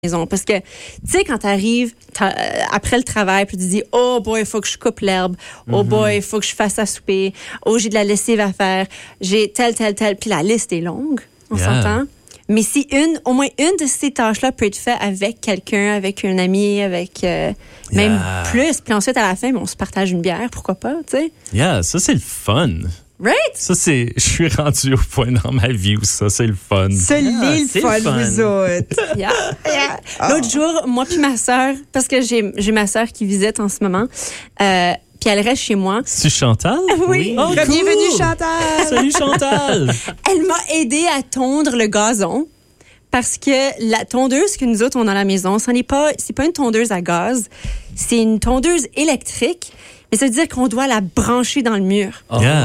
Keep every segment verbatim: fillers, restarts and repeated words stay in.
maison. Parce que, tu sais, quand t'arrives t'as, euh, après le travail, puis tu dis, oh boy, il faut que je coupe l'herbe. Oh boy, il faut que je fasse à souper. Oh, j'ai de la lessive à faire. J'ai tel, tel, tel. Puis la liste est longue, on yeah. s'entend. Mais si une, au moins une de ces tâches-là peut être faite avec quelqu'un, avec un ami, avec euh, même yeah. plus, puis ensuite à la fin, on se partage une bière, pourquoi pas, tu sais? Yeah, ça c'est le fun. Right? Ça, c'est. Je suis rendu au point dans ma vie où ça, c'est le fun. C'est yeah, le fun, fun, vous autres. Yeah. Yeah. Oh. L'autre jour, moi puis ma sœur, parce que j'ai, j'ai ma sœur qui visite en ce moment, euh, puis elle reste chez moi. C'est Chantal? Oui. Oh, cool. Bienvenue, Chantal. Salut, Chantal. Elle m'a aidé à tondre le gazon. Parce que la tondeuse que nous autres, on a à la maison, ce n'est pas, c'est pas une tondeuse à gaz. C'est une tondeuse électrique. Mais ça veut dire qu'on doit la brancher dans le mur. Oh. Yeah.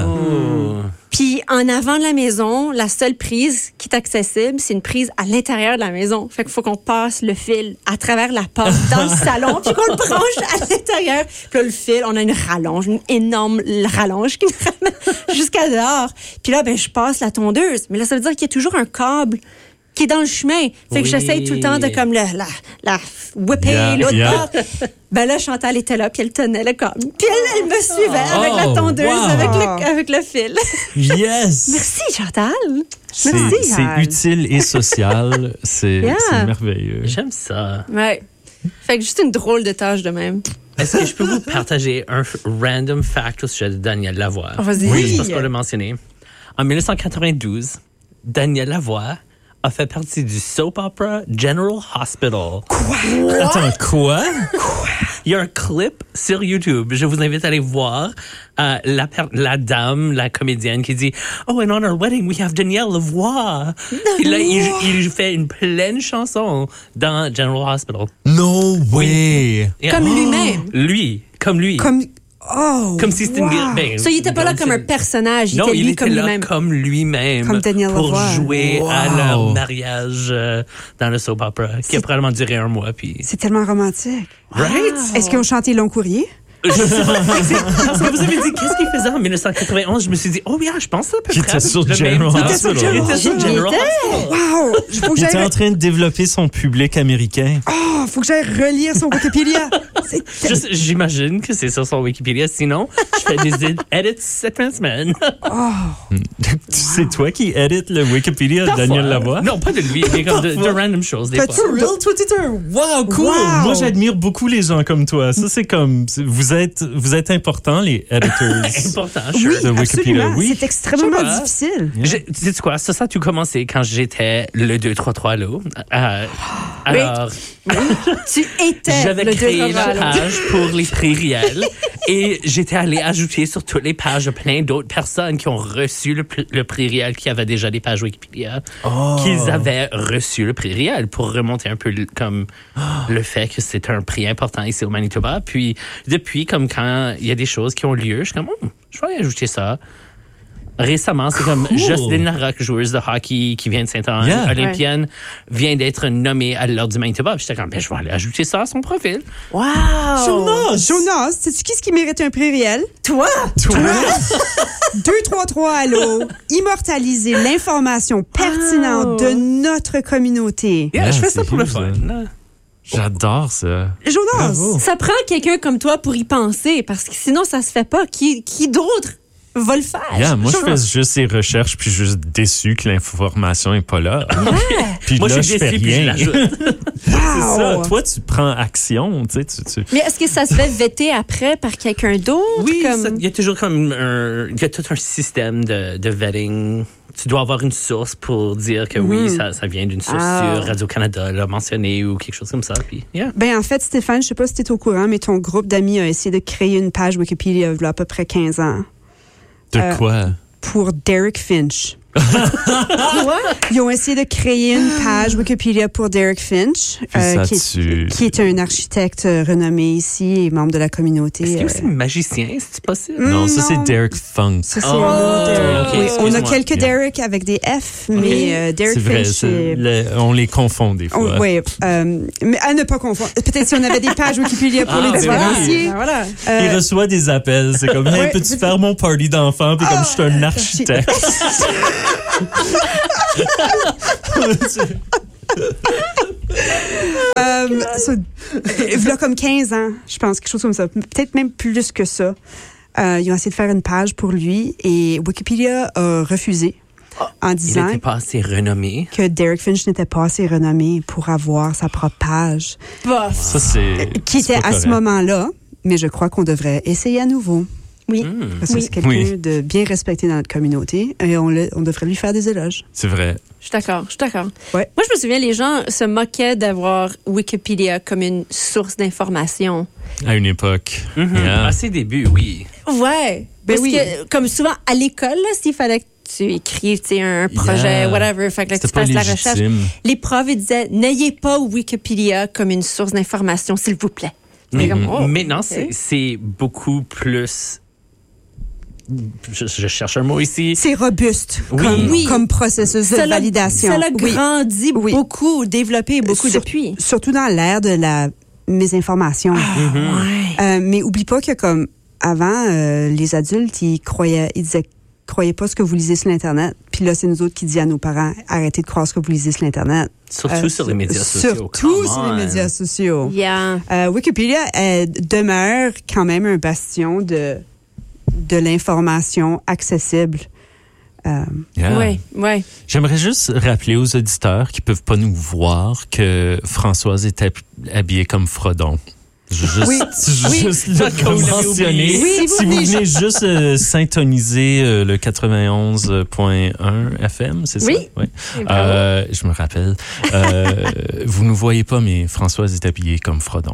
Puis en avant de la maison, la seule prise qui est accessible, c'est une prise à l'intérieur de la maison. Fait qu'il faut qu'on passe le fil à travers la porte dans le salon, puis qu'on le branche à l'intérieur. Puis là, le fil, on a une rallonge, une énorme rallonge qui nous ramène jusqu'à dehors. Puis là, ben je passe la tondeuse. Mais là, ça veut dire qu'il y a toujours un câble qui est dans le chemin. Fait que oui. j'essaye tout le temps de comme le, la, la whipper yeah, l'autre yeah. bord. Ben là, Chantal était là, puis elle tenait le câble. Puis elle, elle me suivait oh, avec la tondeuse, wow. avec, le, avec le fil. Yes! Merci, Chantal. C'est, Merci. C'est utile et social. C'est, yeah. c'est merveilleux. J'aime ça. Ouais. Fait que juste une drôle de tâche de même. Est-ce que je peux vous partager un random fact au sujet de Daniel Lavoie? Oh, vas-y. Oui. Juste parce qu'on l'a mentionné. En dix-neuf cent quatre-vingt-douze, Daniel Lavoie a fait partie du soap opera General Hospital. Quoi? Attends, quoi? Quoi? Il y a un clip sur YouTube. Je vous invite à aller voir euh, la, la dame, la comédienne qui dit « Oh, and on our wedding, we have Daniel Lavoie. » Puis là, il, il fait une pleine chanson dans General Hospital. No way! Yeah. Comme lui-même? Lui, comme lui. Comme... Oh, comme si c'était wow. une... Ben, so, il était pas là comme un personnage, il non, était il lui était comme là lui-même. comme lui-même comme Daniel pour Lavoie. jouer wow. à leur mariage euh, dans le soap opera, qui C'est... a probablement duré un mois. Puis... C'est tellement romantique. Right? Wow. Est-ce qu'ils ont chanté Long Courrier? Je sais pas. Parce que vous avez dit, qu'est-ce qu'il faisait en dix-neuf cent quatre-vingt-onze? Je me suis dit, oh yeah, je pense à peu près. Il était sur General Hospital. Il était sur General Hospital. Wow! Faut que il était en train de développer son public américain. Oh, faut que j'aille relire son Wikipédia. C'est... Juste, j'imagine que c'est sur son Wikipédia. Sinon, je fais des edits cette semaine. Oh. C'est toi qui édite le Wikipédia de Daniel Lavoie? Non, pas de lui, mais comme de, de random choses. Des fois. Real Twitter. Wow, cool. Wow. Moi, j'admire beaucoup les gens comme toi. Ça, c'est comme... Vous êtes, vous êtes importants, les editors. Important, sure. Oui, de Wikipédia. Oui, c'est extrêmement difficile. Yeah. Tu sais quoi, ça, ça a tout commencé quand j'étais le deux trois trois là. Euh, alors... Oui. Tu étais J'avais le créé la page pour les prix réels et j'étais allé ajouter sur toutes les pages plein d'autres personnes qui ont reçu le, le prix réel, qui avaient déjà des pages Wikipédia, oh. qu'ils avaient reçu le prix réel pour remonter un peu le, comme oh. le fait que c'est un prix important ici au Manitoba. Puis depuis, comme quand il y a des choses qui ont lieu, je suis comme, oh, je vais aller ajouter ça. Récemment, c'est comme cool. Justin Larocque, joueuse de hockey qui vient de Saint-Anne, yeah. olympienne, ouais. vient d'être nommée à l'ordre du Manitoba. Puis j'étais comme, ben, je vais aller ajouter ça à son profil. Wow! Jonas! Jonas, sais-tu qui ce qui mérite un prix réel? Toi! Toi! deux trois trois Allo, immortaliser l'information pertinente oh. de notre communauté. Yeah, yeah, je fais ça pour le fun. J'adore ça. Jonas! Bravo. Ça prend quelqu'un comme toi pour y penser, parce que sinon, ça se fait pas. Qui, qui d'autre va le faire? Yeah, moi, je fais juste ces recherches, puis je suis juste déçu que l'information n'est pas là. Yeah. Puis moi, là, je, je fais rien. Wow. C'est ça. Toi, tu prends action. Tu sais, tu, tu... Mais est-ce que ça se fait vêter après par quelqu'un d'autre? Oui, il comme... y a toujours comme un... Il y a tout un système de, de vetting. Tu dois avoir une source pour dire que mm. oui, ça, ça vient d'une source ah. sur Radio-Canada, l'a mentionné ou quelque chose comme ça. Puis, yeah. Ben, en fait, Stéphane, je sais pas si tu es au courant, mais ton groupe d'amis a essayé de créer une page Wikipédia il y a à peu près quinze ans. De euh, quoi? Pour Derek Finch. Quoi? Ils ont essayé de créer une page Wikipédia pour Derek Finch, euh, qui, est, qui est un architecte renommé ici et membre de la communauté. Est-ce qu'il est aussi euh... magicien, c'est possible? Non, non, ça c'est Derek Funk. Ça, c'est oh, Derek. okay, oui, on a quelques yeah. Derek avec des F, mais okay. euh, Derek c'est vrai, Finch... c'est le, on les confond des fois. Oh, oui, euh, mais à ne pas confondre. Peut-être si on avait des pages Wikipédia pour ah, les différencier. Ben voilà. Euh, Il reçoit des appels. C'est comme, hey, ouais, peux-tu faire mon party d'enfants? Puis oh, comme je suis un architecte. euh, so, il y a comme quinze ans, je pense, quelque chose comme ça. Peut-être même plus que ça. Euh, ils ont essayé de faire une page pour lui et Wikipédia a refusé en disant il n'était pas assez renommé. Que Derek Finch n'était pas assez renommé pour avoir sa propre page. Bah, ça, c'est. Qui était à ce moment-là, mais je crois qu'on devrait essayer à nouveau. Oui. Mmh. Parce que oui. c'est quelqu'un oui. de bien respecté dans notre communauté et on, le, on devrait lui faire des éloges. C'est vrai. Je suis d'accord, je suis d'accord. Ouais. Moi, je me souviens, les gens se moquaient d'avoir Wikipédia comme une source d'information. À une époque. Mm-hmm. Yeah. À ses débuts, oui. Ouais. Ben Parce oui. que, comme souvent, à l'école, là, s'il fallait que tu écrives tu sais, un projet, Yeah. whatever, fait que là, que tu C'était fasses pas la légitime. recherche, les profs ils disaient, n'ayez pas Wikipédia comme une source d'information, s'il vous plaît. Mais comme, oh, maintenant, ok. c'est, c'est beaucoup plus... Je, je cherche un mot ici. C'est robuste Oui. comme, Oui. comme processus de Ça l'a- validation. Ça l'a Oui. grandi Oui. beaucoup, développé beaucoup Sur- depuis. Surtout dans l'ère de la mésinformation. Ouais. Euh, mais oublie pas que comme avant, euh, les adultes, ils croyaient, ils disaient, croyez pas ce que vous lisez sur l'Internet. Puis là, c'est nous autres qui disons à nos parents, arrêtez de croire ce que vous lisez sur l'Internet. Surtout Euh, sur les médias sociaux. Surtout come sur les on. médias sociaux. Yeah. Euh, Wikipédia euh, demeure quand même un bastion de, de l'information accessible. Euh, Yeah. Ouais, ouais. J'aimerais juste rappeler aux auditeurs qui peuvent pas nous voir que Françoise est hab- habillée comme Frodon. Je veux juste, Oui. je veux Oui. juste Ça, le qu'on l'avait mentionner. oublié. Oui, si vous venez juste euh, syntoniser euh, le quatre-vingt-onze point un F M, c'est ça? Oui. Oui. Et bravo. Euh, je me rappelle. Euh, vous ne voyez pas, mais Françoise est habillée comme Frodon.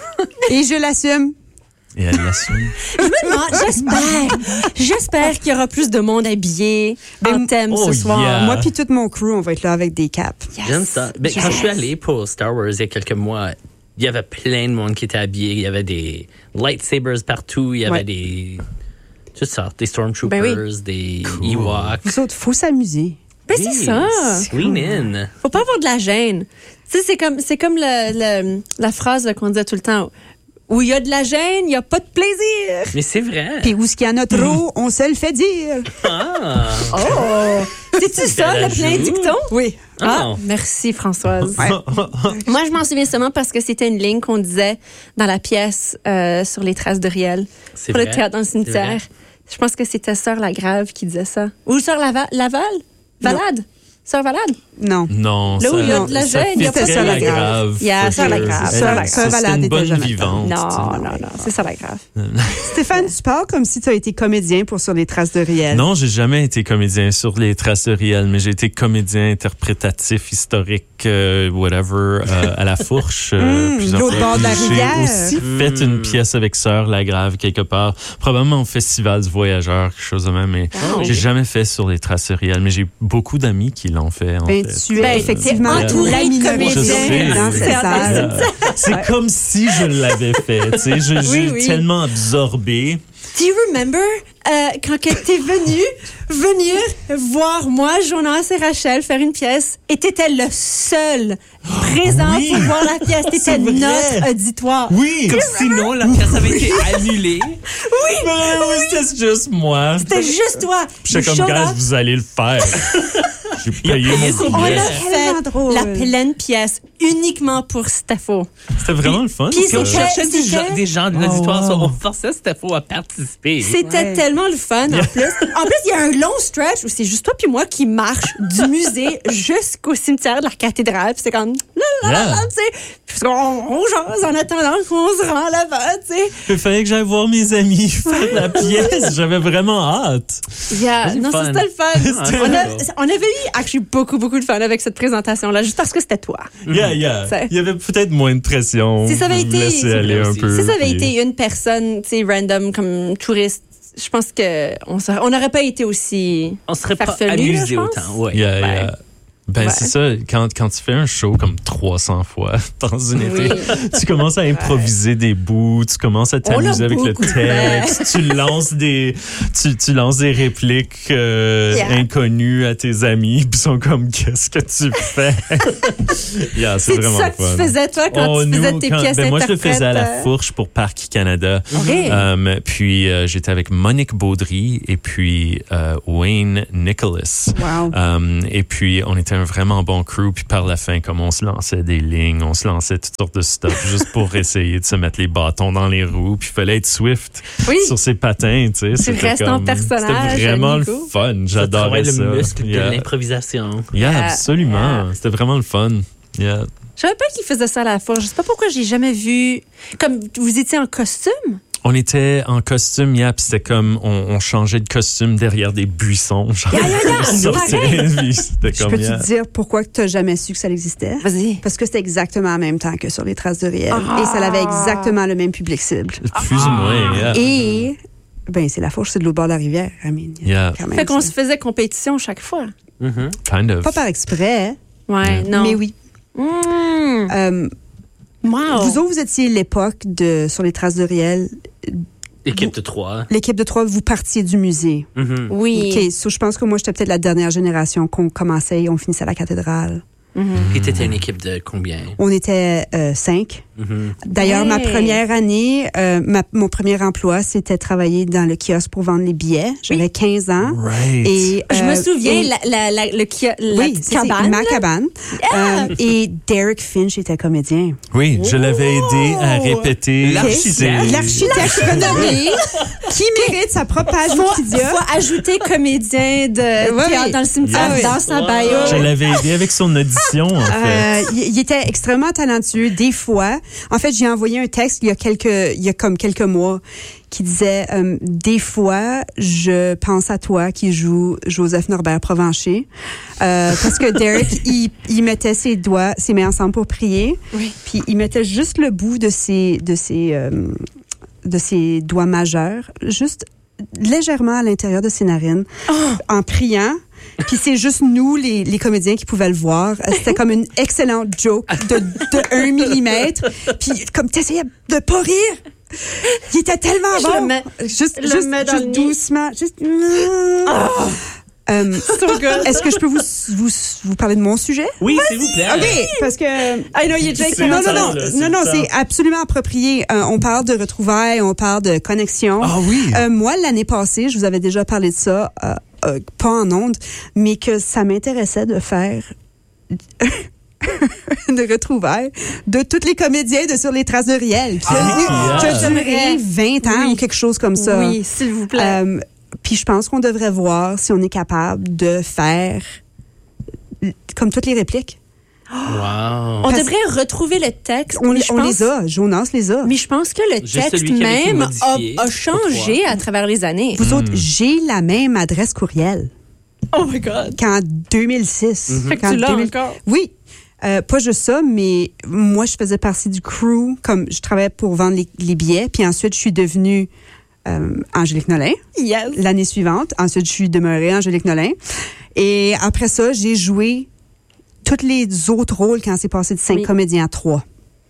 et je l'assume. Et elle l'assume. Je me demande, j'espère, j'espère qu'il y aura plus de monde habillé en Ben, thème oh, ce soir. yeah. Moi puis tout mon crew, on va être là avec des caps. Yes. J'aime ça. Ben, quand je suis allé pour Star Wars il y a quelques mois, il y avait plein de monde qui était habillé. Il y avait des lightsabers partout. Il y avait Ouais. des... Tout ça. Des Stormtroopers, Ben des Ewoks. Vous autres, faut s'amuser. Ben, c'est ça. Lean in. Faut pas avoir de la gêne. Tu sais, c'est comme, c'est comme le, le- la phrase là, qu'on disait tout le temps. Où il y a de la gêne, il n'y a pas de plaisir. Mais c'est vrai. Puis où ce qu'il y en a trop, on se le fait dire. Ah. Oh! C'est-tu ça, bel le plein ajout. dicton? Oui. Ah, Oh. merci Françoise. Ouais. Moi, je m'en souviens seulement parce que c'était une ligne qu'on disait dans la pièce euh, sur les traces de Riel, C'est pour le vrai. théâtre dans le C'est cimetière. vrai. Je pense que c'était Sœur Lagrave qui disait ça. Ou Sœur Lava- Laval? Valade? Sœur Valade? Non. Non, Là où ça, il y a de la ça gêne, il y a fait pas très ça, la la grave. grave. Yeah, for ça, la sure. grave. Elle- Ça, la ça, grave. c'est Valade une était bonne jamais vivante. Non, tu sais. non, non, c'est ça la grave. Stéphane, tu parles comme si tu as été comédien pour Sur les traces de Riel. Non, j'ai jamais été comédien sur les traces de Riel, mais j'ai été comédien interprétatif, historique, euh, whatever, euh, à la fourche. euh, Mmh, plusieurs l'autre fois. bord de la Puis j'ai rivière. aussi fait une pièce avec Sœur Lagrave quelque part, probablement au Festival du Voyageur, quelque chose de même, mais Oh. j'ai jamais fait sur les traces de Riel, mais j'ai beaucoup d'amis qui l'ont fait, en Ben, fait. tu es Ben, effectivement t'es entouré la de minorité Je sais. dans cette C'est salle. Euh, C'est comme si je l'avais fait, tu sais, je- j'ai Oui, oui. tellement absorbé. Do you remember euh, quand tu es venu venir voir moi, Jonas et Rachel faire une pièce et t'étais le seul présent Oui. pour voir la pièce. T'étais C'est vrai. notre auditoire. Oui! Comme sinon, la pièce avait été annulée. Oui, oui, c'était juste moi. C'était juste toi. J'étais You comme, showed gars, up. vous allez le faire. J'ai payé mon On a billet. Tellement fait drôle. la pleine pièce uniquement pour Stepho. C'était vraiment le fun. Puis ça. On c'était- cherchait des c'était- gens, des gens de Oh, l'auditoire. wow. On forçait Stepho à participer. C'était Ouais. tellement le fun en plus. En plus, il y a un long stretch où c'est juste toi puis moi qui marche du musée jusqu'au cimetière de la cathédrale. Puis c'est comme là là là, Yeah. là, tu sais. Puis on, on jase en attendant qu'on se rend là-bas, tu sais. Il fallait que j'aille voir mes amis faire la pièce. J'avais vraiment hâte. Yeah. C'est Non, fun. ça, c'était le fun. C'était on, a- cool. on avait eu actually beaucoup, beaucoup de fun avec cette présentation-là, juste parce que c'était toi. Yeah, yeah. C'est- Il y avait peut-être moins de pression. Si ça avait Vous été- laissez C'est aller vrai un aussi. peu. Si ça avait puis- été une personne, tu sais, random comme touriste, je pense que on serait- on n'aurait pas été aussi. On serait pas Farfelu, là, amusé je pense. autant. Ouais. Yeah, Ouais. yeah. Ben, Ouais. c'est ça. Quand, quand tu fais un show comme trois cents fois dans une Oui. été, tu commences à improviser des bouts, tu commences à On l'a t'amuser avec le beaucoup fait. texte, tu lances des, tu, tu lances des répliques euh, Yeah. inconnues à tes amis, puis ils sont comme, qu'est-ce que tu fais? Yeah, c'est C'est vraiment ça que fun. tu faisais, toi, quand Oh, tu faisais nous, tes quand- pièces ben, moi, je le faisais à la interprètes, euh, fourche pour Parc Canada. OK. Um, puis euh, j'étais avec Monique Baudry et puis euh, Wayne Nicholas. Wow. Um, et puis on était un vraiment bon crew. Puis par la fin, comme on se lançait des lignes, on se lançait toutes sortes de stuff juste pour essayer de se mettre les bâtons dans les roues. Puis il fallait être swift oui. sur ses patins. Tu sais, tu restes en personnage. C'était vraiment le fun. J'adorais ça. le muscle yeah. de l'improvisation. Yeah, yeah. absolument. Yeah. C'était vraiment le fun. Yeah. Je savais pas qu'il faisait ça à la fois. Je sais pas pourquoi j'ai jamais vu. Comme vous étiez en costume? On était en costume, yeah, puis c'était comme on, on changeait de costume derrière des buissons. Genre, yeah, yeah, yeah, c'était Je comme, peux yeah. te dire pourquoi tu n'as jamais su que ça existait? Vas-y. Parce que c'était exactement en même temps que sur les traces de Riel. Ah. Et ça avait exactement le même public cible. Plus ou moins, yeah. Et, ben, c'est la fourche, c'est de l'autre bord de la rivière. I mean, yeah. Quand même fait qu'on ça. se faisait compétition chaque fois. Mm-hmm. Kind of. Pas par exprès. Ouais, yeah. non. Mais oui. Mm. Euh, wow. Vous autres, vous étiez l'époque de Sur les traces de Riel. L'équipe de trois. L'équipe de trois, vous partiez du musée. Mm-hmm. Oui. OK, so, je pense que moi, j'étais peut-être la dernière génération qu'on commençait et on finissait à la cathédrale. Mm-hmm. Et t'étais une équipe de combien? On était euh, cinq. Mm-hmm. D'ailleurs, hey. ma première année, euh, ma, mon premier emploi, c'était travailler dans le kiosque pour vendre les billets. J'avais oui. quinze ans. Right. Et, euh, je me souviens, et, la, la, la, le kiosque, la oui, cabane. ma cabane. Yeah. Euh, et Derek Finch était comédien. Oui, je l'avais aidé à répéter. L'architecte. L'architecte renommé qui mérite sa propre page Wikipédia. Il faut ajouter comédien de oui. théâtre dans le cimetière yes. dans sa wow. bio. Je l'avais aidé avec son audition, en fait. Euh, il, il était extrêmement talentueux. Des fois, en fait, j'ai envoyé un texte il y a quelques, il y a comme quelques mois qui disait euh, des fois, je pense à toi qui joue Joseph Norbert Provencher euh, parce que Derek il, il mettait ses doigts, ses mains ensemble pour prier, oui. puis il mettait juste le bout de ses de ses euh, de ses doigts majeurs, juste légèrement à l'intérieur de ses narines, oh. en priant. Puis c'est juste nous, les, les comédiens, qui pouvaient le voir. C'était comme une excellente joke de, de un millimètre. Puis comme t'essayais de pas rire. Il était tellement je bon. Le mets, juste le juste, mets dans juste le doucement. Juste... Oh. Um, so good. Est-ce que je peux vous, vous, vous parler de mon sujet? Oui, Vas-y. s'il vous plaît. OK, parce que... I know you're joking. Non, non, non, là, non, non, c'est absolument approprié. Euh, on parle de retrouvailles, on parle de connexion. Ah oui? Euh, moi, l'année passée, je vous avais déjà parlé de ça, euh, euh, pas en ondes, mais que ça m'intéressait de faire... de retrouvailles de tous les comédiens de Sur les traces de Riel qui ah, a, yeah. a duré vingt ans oui. ou quelque chose comme ça. Oui, s'il vous plaît. Euh, puis je pense qu'on devrait voir si on est capable de faire comme toutes les répliques. Wow. On Parce devrait retrouver le texte. On, on pense, les a, Jonas les a. Mais je pense que le Juste texte même a, a changé à travers les années. Vous Mm. autres, j'ai la même adresse courriel. Oh my God. Qu'en deux mille six. Mm-hmm. Fait que tu l'as encore. Oui. Euh, pas juste ça, mais moi, je faisais partie du crew, comme je travaillais pour vendre les, les billets, puis ensuite, je suis devenue euh, Angélique Nolin. Yes. L'année suivante. Ensuite, je suis demeurée Angélique Nolin. Et après ça, j'ai joué tous les autres rôles quand c'est passé de cinq oui. comédiens à trois.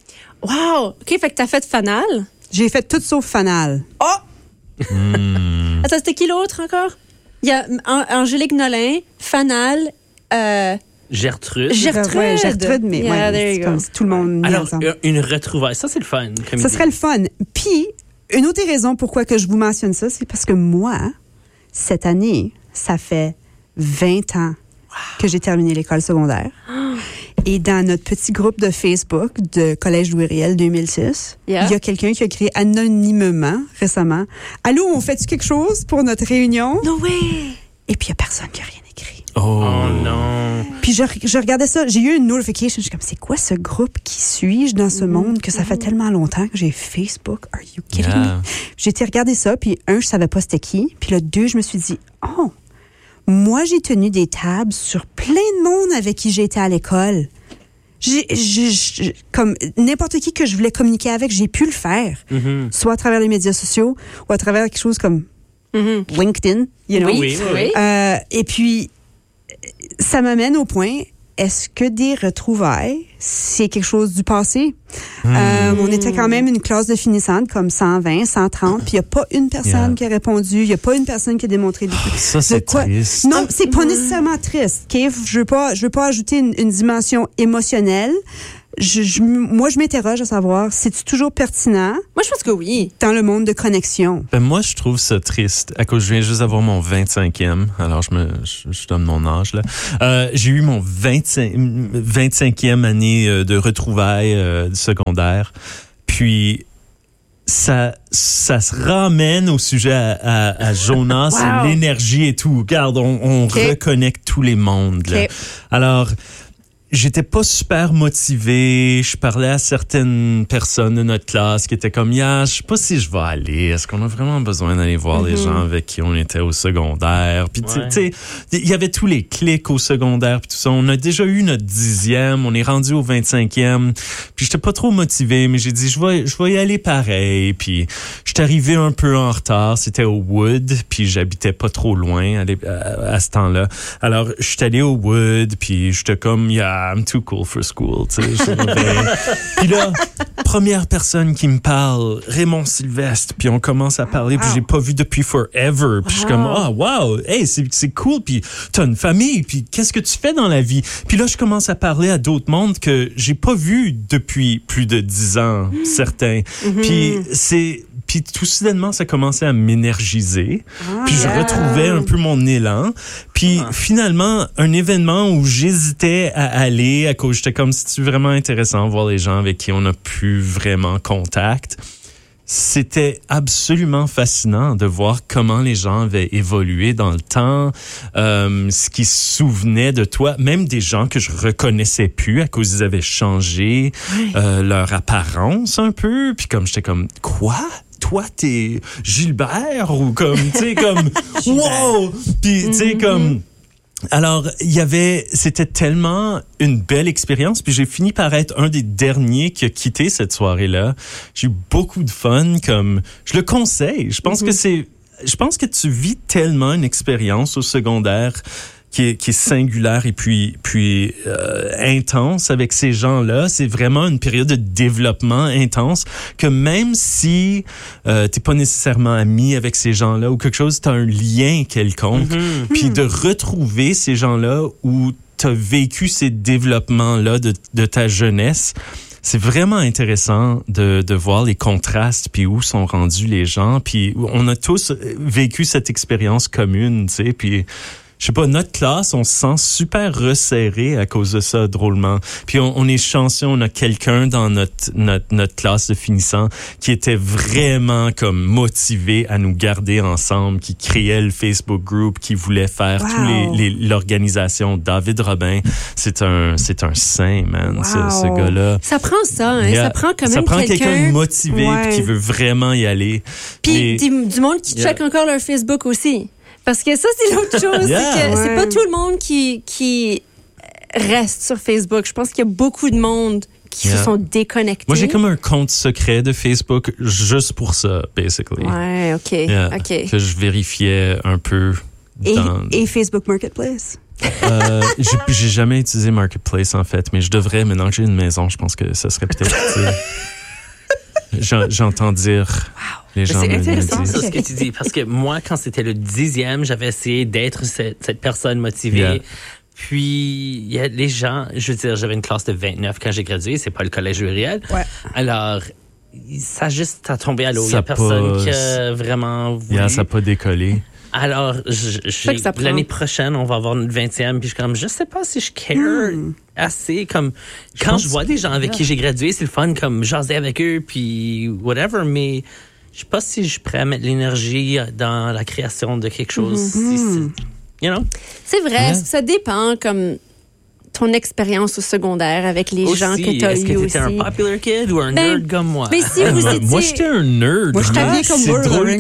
Wow! OK, fait que t'as fait Fanal? J'ai fait tout sauf Fanal. Oh! Mm. Attends, c'était qui l'autre encore? Il y a Angélique Nolin, Fanal, euh... Gertrude. Gertrude. Ouais, Gertrude, mais yeah, ouais, c'est comme si tout le monde Alors, ensemble. Une retrouvaille, ça, c'est le fun. Comme ça idée. serait le fun. Puis, une autre raison pourquoi que je vous mentionne ça, c'est parce que moi, cette année, ça fait vingt ans wow. que j'ai terminé l'école secondaire. Oh. Et dans notre petit groupe de Facebook de Collège Louis Riel deux mille six, yeah. il y a quelqu'un qui a écrit anonymement récemment « Allô, on fait-tu quelque chose pour notre réunion? » No way! Et puis, il n'y a personne qui a rien écrit. Oh, oh non! Puis je, je regardais ça, j'ai eu une notification, je suis comme, c'est quoi ce groupe? Qui suis-je dans ce mm-hmm. monde que ça fait tellement longtemps que j'ai Facebook? Are you kidding yeah. me? J'ai été regarder ça, puis un, je savais pas c'était qui, puis le deux, je me suis dit, oh, moi, j'ai tenu des tables sur plein de monde avec qui j'ai été à l'école. J'ai, j'ai, j'ai, comme n'importe qui que je voulais communiquer avec, j'ai pu le faire. Mm-hmm. Soit à travers les médias sociaux, ou à travers quelque chose comme mm-hmm. LinkedIn, you know? Oui, oui, oui. Euh, et puis, ça m'amène au point, est-ce que des retrouvailles, c'est quelque chose du passé? Mmh. Euh, on était quand même une classe de finissantes comme cent vingt, cent trente, puis il n'y a pas une personne yeah. qui a répondu, il n'y a pas une personne qui a démontré de, oh, ça, c'est de quoi. Triste. Non, c'est pas nécessairement triste. Okay? Je veux pas, je veux pas ajouter une, une dimension émotionnelle, je, je, moi, je m'interroge à savoir, c'est-tu toujours pertinent? Moi, je pense que oui. Dans le monde de connexion. Ben, moi, je trouve ça triste. À cause, je viens juste d'avoir mon vingt-cinquième. Alors, je me, je, je donne mon âge, là. Euh, j'ai eu mon vingt-cinq, vingt-cinquième année de retrouvailles euh, secondaire. Puis, ça, ça se ramène au sujet à, à, à Jonas, wow. l'énergie et tout. Regarde, on, on okay. reconnecte tous les mondes, là. Okay. Alors, j'étais pas super motivé. Je parlais à certaines personnes de notre classe qui étaient comme, yeah, je sais pas si je vais aller. Est-ce qu'on a vraiment besoin d'aller voir mm-hmm. les gens avec qui on était au secondaire? Puis, ouais. tu sais, il y avait tous les clics au secondaire puis tout ça. On a déjà eu notre dixième. On est rendu au vingt-cinquième. Puis, j'étais pas trop motivé, mais j'ai dit, je vais, je vais y aller pareil. Puis, j'étais arrivé un peu en retard. C'était au Wood. Puis, j'habitais pas trop loin à, à, à ce temps-là. Alors, j'étais allé au Wood. Puis, j'étais comme, yeah, I'm too cool for school, tu sais. Puis là, première personne qui me parle, Raymond Sylvestre, puis on commence à parler, puis wow. j'ai pas vu depuis forever. Puis wow. je suis comme, ah, oh, wow, hey, c'est, c'est cool, puis t'as une famille, puis qu'est-ce que tu fais dans la vie? Puis là, je commence à parler à d'autres mondes que j'ai pas vu depuis plus de dix ans, mmh. certains. Mm-hmm. Puis c'est... Puis tout soudainement, ça commençait à m'énergiser. Ah, puis je yeah. retrouvais un peu mon élan. Puis ah. finalement, un événement où j'hésitais à aller à cause j'étais comme, c'est vraiment intéressant de voir les gens avec qui on n'a plus vraiment contact. C'était absolument fascinant de voir comment les gens avaient évolué dans le temps, euh, ce qu'ils se souvenaient de toi, même des gens que je reconnaissais plus à cause ils avaient changé oui. euh, leur apparence un peu. Puis comme j'étais comme, quoi? Toi, t'es Gilbert ou comme, tu sais, comme, wow! Puis, tu sais, mm-hmm. comme, alors, il y avait, c'était tellement une belle expérience, puis j'ai fini par être un des derniers qui a quitté cette soirée-là. J'ai eu beaucoup de fun, comme, je le conseille. Je pense mm-hmm. que c'est, je pense que tu vis tellement une expérience au secondaire qui est, qui est singulière et puis, puis euh, intense avec ces gens-là. C'est vraiment une période de développement intense que même si euh, t'es pas nécessairement ami avec ces gens-là ou quelque chose, t'as un lien quelconque. Mm-hmm. Puis de retrouver ces gens-là où t'as vécu ces développements-là de, de ta jeunesse, c'est vraiment intéressant de, de voir les contrastes puis où sont rendus les gens. Puis on a tous vécu cette expérience commune, tu sais, puis je sais pas, notre classe, on se sent super resserré à cause de ça, drôlement. Puis on, on est chanceux, on a quelqu'un dans notre, notre, notre classe de finissants qui était vraiment comme motivé à nous garder ensemble, qui créait le Facebook group, qui voulait faire wow. tous les, les, l'organisation. David Robin, c'est un, c'est un saint, man, wow. ce, ce gars-là. Ça prend ça, hein? Yeah. Ça prend quand même ça prend quelqu'un... quelqu'un de motivé ouais. qui veut vraiment y aller. Puis Mais... du monde qui yeah. check encore leur Facebook aussi. Parce que ça, c'est l'autre chose. Yeah. C'est que ouais. c'est pas tout le monde qui, qui reste sur Facebook. Je pense qu'il y a beaucoup de monde qui yeah. se sont déconnectés. Moi, j'ai comme un compte secret de Facebook juste pour ça, basically. Ouais, OK. Yeah. OK. Que je vérifiais un peu. Et, dans... et Facebook Marketplace? euh, j'ai, j'ai jamais utilisé Marketplace, en fait, mais je devrais. Maintenant que j'ai une maison, je pense que ça serait peut-être... J'en, j'entends dire... Wow. Les gens c'est me, intéressant me ça, ce que tu dis, parce que moi, quand c'était le dixième, j'avais essayé d'être cette, cette personne motivée. Yeah. Puis, il y a les gens, je veux dire, j'avais une classe de vingt-neuf quand j'ai gradué, c'est pas le collège Uriel. Ouais. Alors, ça a juste à tomber à l'eau. Il y a personne pas, qui a vraiment voulu. Yeah, ça n'a pas décollé. Alors, je, j'ai, l'année prochaine, on va avoir notre vingtième, puis je suis comme, je sais pas si je care mm. assez, comme, je quand je vois des gens avec yeah. qui j'ai gradué, c'est le fun, comme, jaser avec eux, puis whatever, mais je sais pas si je suis prêt à mettre l'énergie dans la création de quelque chose. Mm-hmm. Si c'est, you know? C'est vrai, yeah. ça dépend, comme, ton expérience au secondaire avec les aussi, gens que tu as eu aussi. Est-ce que tu étais un popular kid ou un ben, nerd comme moi? Mais si vous étiez... Moi, j'étais un nerd. Moi, j'étais habillée comme C'est drôle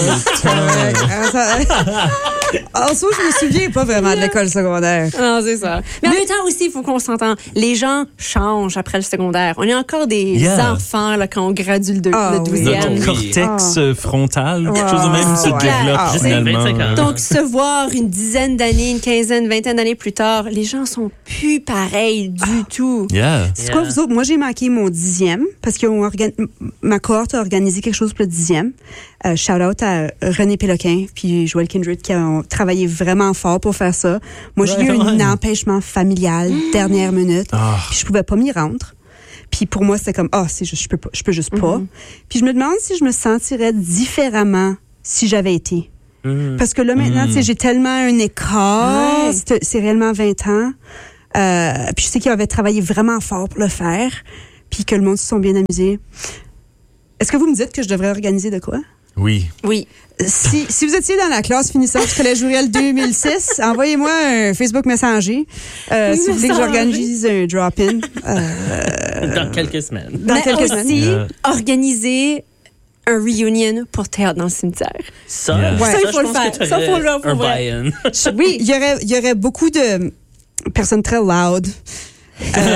En soi, je me souviens pas vraiment de l'école secondaire. Non, c'est ça. Mais, Mais en même temps aussi, il faut qu'on s'entende. Les gens changent après le secondaire. On est encore des yeah. enfants là, quand on gradue le, deux, oh, le douzième. Notre cortex oh. frontal, quelque chose de même se ouais. développe oh, finalement. Donc, se voir une dizaine d'années, une quinzaine, vingtaine d'années plus tard, les gens sont plus pareils du ah. tout. Yeah. C'est quoi, vous autres? Moi, j'ai manqué mon dixième parce que organ... ma cohorte a organisé quelque chose pour le dixième. Euh, shout out à René Péloquin puis Joël Kindred qui ont travaillé vraiment fort pour faire ça. Moi, j'ai ouais, eu ouais. un empêchement familial, mmh. dernière minute. Oh. Puis je pouvais pas m'y rendre. Puis pour moi, c'était comme, ah, oh, c'est juste, je peux pas, je peux juste pas. Mm-hmm. Puis je me demande si je me sentirais différemment si j'avais été. Mm-hmm. Parce que là, maintenant, mm-hmm. tu sais, j'ai tellement un écart. Ouais. C'est, c'est réellement vingt ans. Euh, puis je sais qu'ils avaient travaillé vraiment fort pour le faire. Puis que le monde se sont bien amusés. Est-ce que vous me dites que je devrais organiser de quoi? Oui. Oui. Si, si vous étiez dans la classe finissante du Collège Jouriel deux mille six, envoyez-moi un Facebook Messenger euh, si vous voulez que j'organise un drop-in. Euh, dans quelques semaines. Dans Mais quelques aussi, semaines. Yeah. organiser un reunion pour Théâtre dans le cimetière. Ça, Yeah. Ça, il faut le je pense faire. que Ça, il faut le faire pour un vrai. buy-in. Oui, il y aurait, il y aurait beaucoup de personnes très loud. Euh,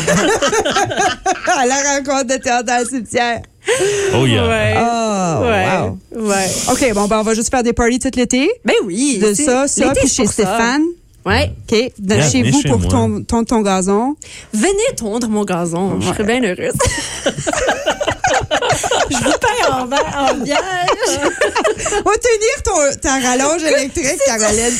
à la rencontre de Théâtre dans le cimetière. Oh yeah. Ouais. Oh, ouais. wow. Ouais. OK, bon, ben, on va juste faire des parties tout l'été. Ben oui. De c'est- ça, ça, l'été, puis c'est chez pour ça. Stéphane. Ouais. OK, de Yeah, chez venez vous chez pour moi. ton, ton, ton gazon. Venez tondre mon gazon. Je serais bien heureuse. Je vous paye en, va- en viage. On va tenir ton, ta rallonge électrique, Caroline.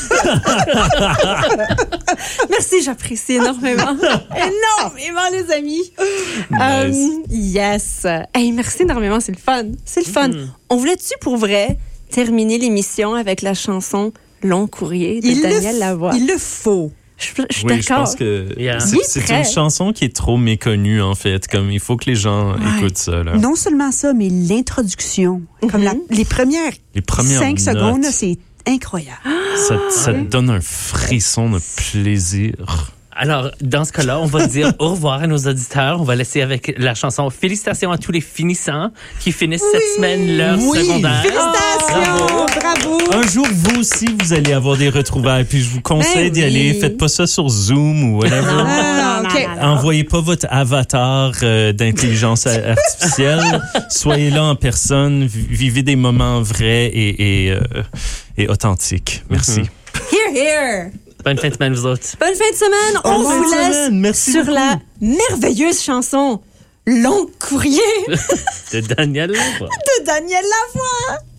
Merci, j'apprécie énormément. énormément, les amis. Nice. Um, yes. Hey, merci énormément, c'est le fun. C'est le fun. Mm. On voulait-tu, pour vrai, terminer l'émission avec la chanson Long courrier de Il Daniel le, Lavoie? il le faut. Je, je suis Oui, je d'accord. pense que Yeah. c'est, Il est c'est prêt. une chanson qui est trop méconnue, en fait. Comme, il faut que les gens Ouais. écoutent ça. Là. Non seulement ça, mais l'introduction. Comme la, les premières Les premières cinq notes, secondes, là, c'est incroyable. ça, ça te donne un frisson de plaisir. Alors, dans ce cas-là, on va dire au revoir à nos auditeurs. On va laisser avec la chanson Félicitations à tous les finissants qui finissent cette semaine leur Oui. secondaire. Félicitations! Bravo! Un jour, vous aussi, vous allez avoir des retrouvailles. Puis je vous conseille Ben d'y oui. aller. Faites pas ça sur Zoom ou whatever. Ah, OK. Envoyez pas votre avatar euh, d'intelligence a- artificielle. Soyez là en personne. Vi- Vivez des moments vrais et, et, euh, et authentiques. Merci. Here, here. Bonne fin de semaine, vous autres. Bonne fin de semaine. On Bonne fin vous de laisse semaine. Merci sur beaucoup. la merveilleuse chanson Long courrier De Daniel Lavoie. de Daniel Lavoie.